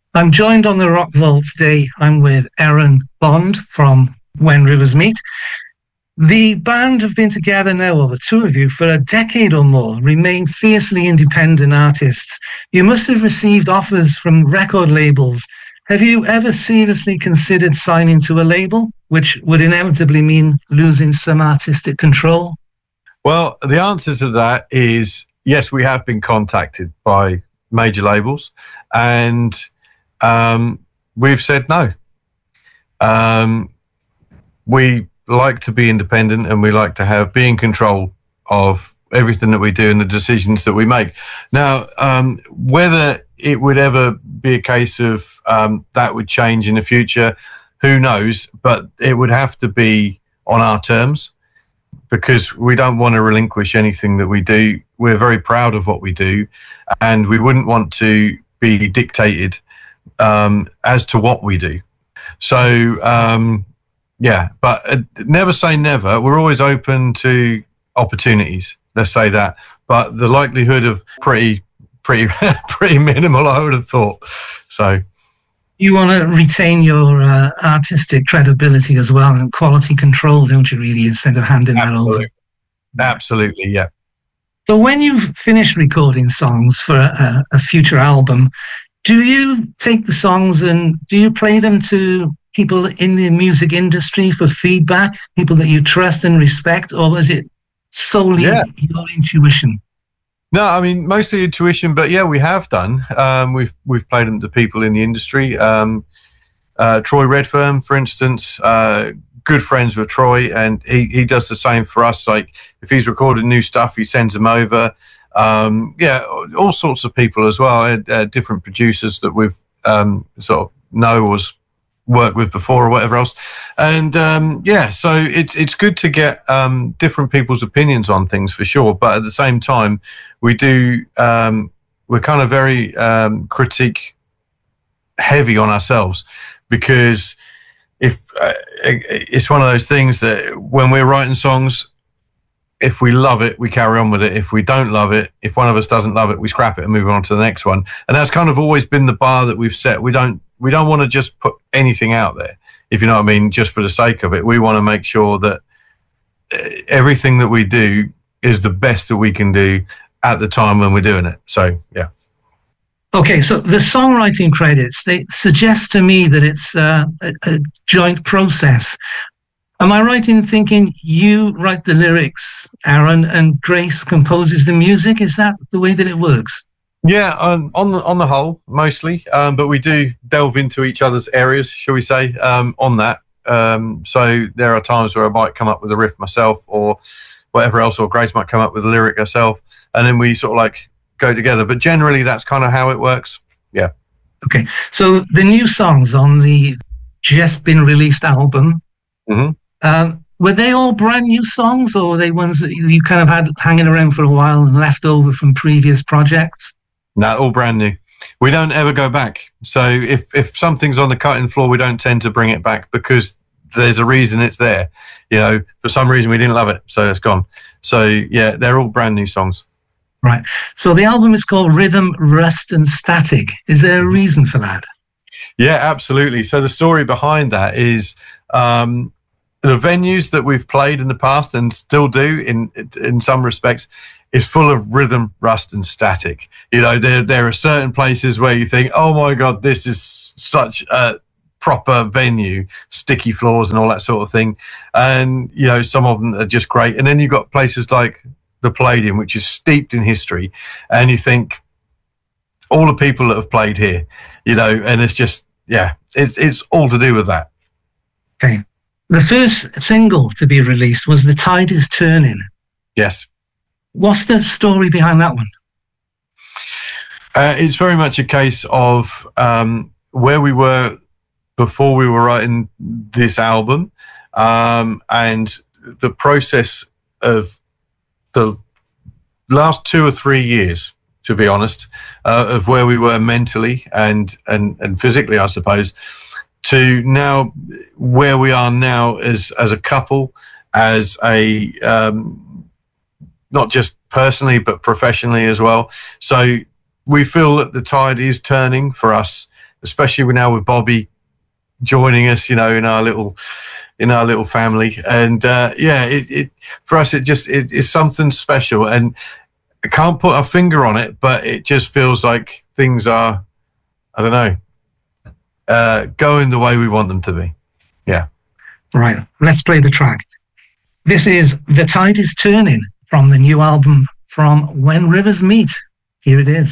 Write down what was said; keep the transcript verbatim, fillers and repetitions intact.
I'm joined on the Rock Vault today. I'm with Aaron Bond from When Rivers Meet. The band have been together now, or the two of you, for a decade or more, remain fiercely independent artists. You must have received offers from record labels. Have you ever seriously considered signing to a label, which would inevitably mean losing some artistic control? Well, the answer to that is yes, we have been contacted by major labels, and um, we've said no. Um, we like to be independent, and we like to have be in control of everything that we do and the decisions that we make. Now, um, whether it would ever be a case of um, that would change in the future, who knows? But it would have to be on our terms, because we don't want to relinquish anything that we do. We're very proud of what we do, and we wouldn't want to be dictated um, as to what we do. So, um, yeah, but uh, never say never. We're always open to opportunities, let's say that. But the likelihood of pretty, pretty, pretty minimal, I would have thought. So, you want to retain your uh, artistic credibility as well and quality control, don't you, really, instead of handing absolutely. that over? Absolutely, yeah. So when you've finished recording songs for a, a future album, do you take the songs and do you play them to people in the music industry for feedback, people that you trust and respect, or is it solely yeah. your intuition? No, I mean, mostly intuition, but yeah, we have done. Um, we've we've played them to people in the industry. Um, uh, Troy Redfern, for instance, uh, good friends with Troy, and he, he does the same for us. Like, if he's recorded new stuff, he sends them over. Um, yeah, all sorts of people as well, uh, different producers that we've um, sort of know or worked with before or whatever else. And um, yeah, so it's it's good to get um, different people's opinions on things for sure. But at the same time, we do um, we're kind of very um, critique heavy on ourselves, because if uh, it's one of those things that when we're writing songs, if we love it, we carry on with it. If we don't love it, if one of us doesn't love it, we scrap it and move on to the next one. And that's kind of always been the bar that we've set. We don't we don't want to just put anything out there, if you know what I mean, just for the sake of it. We want to make sure that everything that we do is the best that we can do at the time when we're doing it. So, yeah. Okay, so the songwriting credits, they suggest to me that it's uh, a, a joint process. Am I right in thinking you write the lyrics, Aaron, and Grace composes the music? Is that the way that it works? Yeah, um, on the on the whole, mostly. Um, but we do delve into each other's areas, shall we say, um, on that. Um, so there are times where I might come up with a riff myself or whatever else, or Grace might come up with a lyric herself, and then we sort of like go together. But generally, that's kind of how it works. Yeah. Okay. So the new songs on the just been released album, mm-hmm. um, were they all brand new songs, or were they ones that you kind of had hanging around for a while and left over from previous projects? No, all brand new. We don't ever go back. So if, if something's on the cutting floor, we don't tend to bring it back, because there's a reason it's there. You know, for some reason we didn't love it, so it's gone. So yeah, they're all brand new songs. Right. So the album is called Rhythm, Rust and Static. Is there a reason for that? Yeah, absolutely. So the story behind that is um, the venues that we've played in the past and still do in in some respects is full of rhythm, rust and static. You know, there there are certain places where you think, oh my God, this is such a proper venue, sticky floors and all that sort of thing. And, you know, some of them are just great. And then you've got places like the Palladium, which is steeped in history. And you think, all the people that have played here, you know, and it's just, yeah, it's it's all to do with that. Okay. The first single to be released was The Tide is Turning. Yes. What's the story behind that one? Uh, it's very much a case of um, where we were before we were writing this album, um, and the process of the last two or three years, to be honest, uh, of where we were mentally and, and, and physically, I suppose, to now where we are now as as a couple, as a um, not just personally but professionally as well. So we feel that the tide is turning for us especially now with Bobby joining us, you know, in our little in our little family. And uh, yeah, it, it for us, it just it, it's something special, and I can't put a finger on it, but it just feels like things are, I don't know, uh, going the way we want them to be. Yeah. Right. Let's play the track. This is The Tide Is Turning from the new album from When Rivers Meet. Here it is.